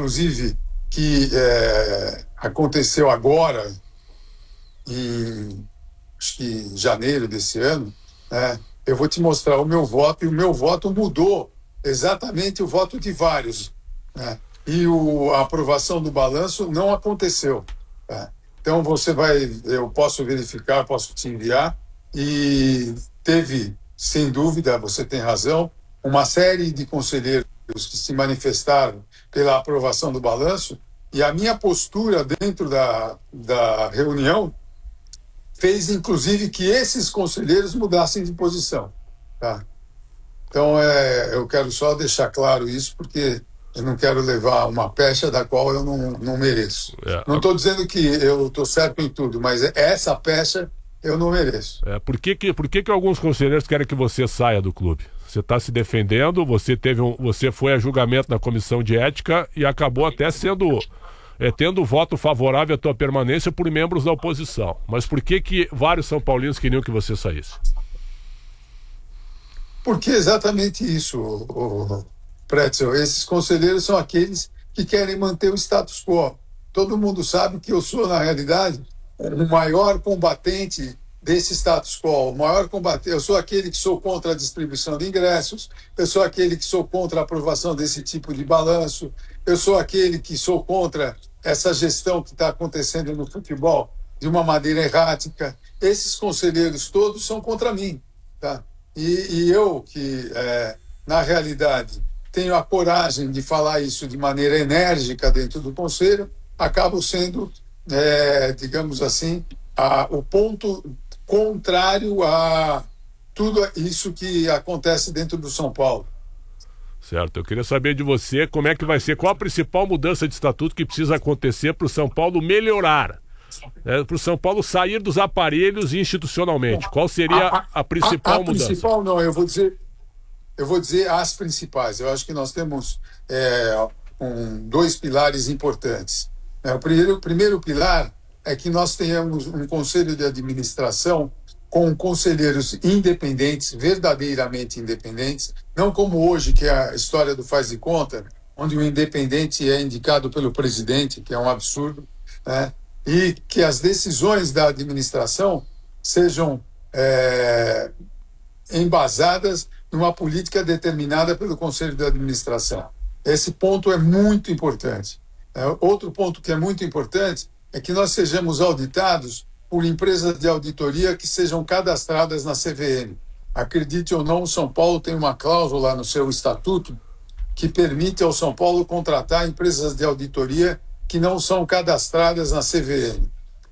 inclusive, que aconteceu agora, acho que em janeiro desse ano, né? Eu vou te mostrar o meu voto, e o meu voto mudou exatamente o voto de vários, né? E a aprovação do balanço não aconteceu, tá? Então eu posso verificar, posso te enviar, e teve, sem dúvida, você tem razão, uma série de conselheiros que se manifestaram pela aprovação do balanço, e a minha postura dentro da reunião fez, inclusive, que esses conselheiros mudassem de posição, tá? Então, eu quero só deixar claro isso, porque eu não quero levar uma pecha da qual eu não mereço. Não estou dizendo que eu estou certo em tudo, mas essa pecha eu não mereço. Por que alguns conselheiros querem que você saia do clube? Você está se defendendo, você foi a julgamento na comissão de ética e acabou até tendo voto favorável à tua permanência por membros da oposição. Mas por que vários São Paulinos queriam que você saísse? Porque exatamente isso, Pretzel. Esses conselheiros são aqueles que querem manter o status quo. Todo mundo sabe que eu sou, na realidade, o maior combatente desse status quo. Eu sou aquele que sou contra a distribuição de ingressos, eu sou aquele que sou contra a aprovação desse tipo de balanço, eu sou aquele que sou contra essa gestão que está acontecendo no futebol de uma maneira errática. Esses conselheiros todos são contra mim, tá? E eu, que, na realidade, tenho a coragem de falar isso de maneira enérgica dentro do Conselho, acabo sendo, digamos assim, o ponto contrário a tudo isso que acontece dentro do São Paulo. Certo, eu queria saber de você como é que vai ser, qual a principal mudança de estatuto que precisa acontecer para o São Paulo melhorar, para o São Paulo sair dos aparelhos institucionalmente. Qual seria a principal mudança? A principal não, eu vou dizer as principais. Eu acho que nós temos dois pilares importantes. O primeiro pilar é que nós tenhamos um conselho de administração com conselheiros independentes, verdadeiramente independentes, não como hoje, que é a história do faz de conta, onde o independente é indicado pelo presidente, que é um absurdo, né? E que as decisões da administração sejam embasadas numa política determinada pelo Conselho de Administração. Esse ponto é muito importante. Outro ponto que é muito importante é que nós sejamos auditados por empresas de auditoria que sejam cadastradas na CVM. Acredite ou não, o São Paulo tem uma cláusula no seu estatuto que permite ao São Paulo contratar empresas de auditoria que não são cadastradas na CVM.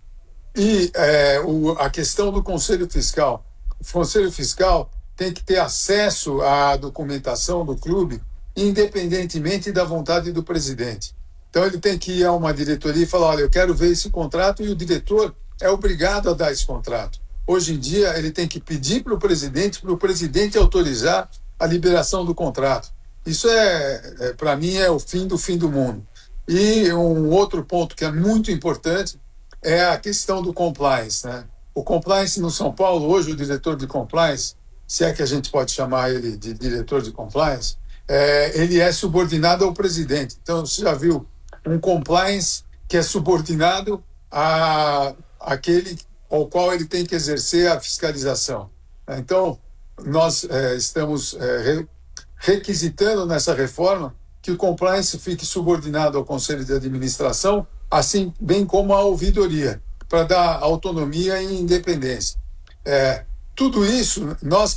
E a questão do Conselho Fiscal. O Conselho Fiscal tem que ter acesso à documentação do clube, independentemente da vontade do presidente. Então, ele tem que ir a uma diretoria e falar: olha, eu quero ver esse contrato, e o diretor é obrigado a dar esse contrato. Hoje em dia, ele tem que pedir para o presidente autorizar a liberação do contrato. Isso, para mim, é o fim do mundo. E um outro ponto que é muito importante é a questão do compliance, né? O compliance no São Paulo, hoje, o diretor de compliance, se é que a gente pode chamar ele de diretor de compliance, ele é subordinado ao presidente. Então, você já viu um compliance que é subordinado àquele ao qual ele tem que exercer a fiscalização. Então, nós estamos requisitando nessa reforma que o compliance fique subordinado ao Conselho de Administração, assim bem como à ouvidoria, para dar autonomia e independência. Tudo isso, nós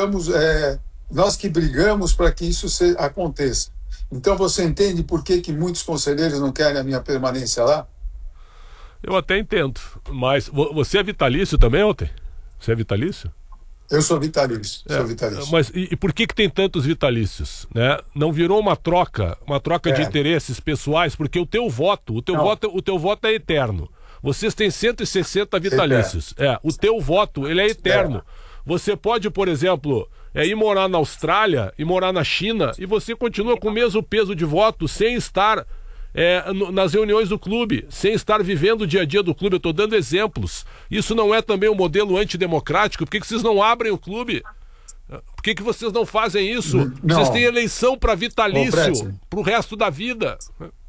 que brigamos para que isso aconteça. Então, você entende por que muitos conselheiros não querem a minha permanência lá? Eu até entendo, mas você é vitalício também, ontem? Você é vitalício? Eu sou vitalício, sou vitalício. Mas e por que tem tantos vitalícios, né? Não virou uma troca de interesses pessoais, porque o teu voto é eterno. Vocês têm 160 vitalícios. O teu voto, ele é eterno. Você pode, por exemplo, ir morar na Austrália e morar na China, e você continua com o mesmo peso de voto sem estar nas reuniões do clube, sem estar vivendo o dia a dia do clube. Eu estou dando exemplos. Isso não é também um modelo antidemocrático? Por que vocês não abrem o clube? Por que vocês não fazem isso? Vocês têm eleição para vitalício, para o resto da vida.